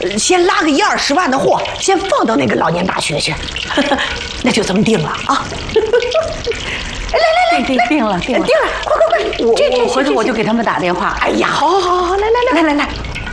先拉个10-20万的货，先放到那个老年大学去，那就这么定了啊！来， 定了， 快！ 我回头我就给他们打电话。 哎呀，好，来。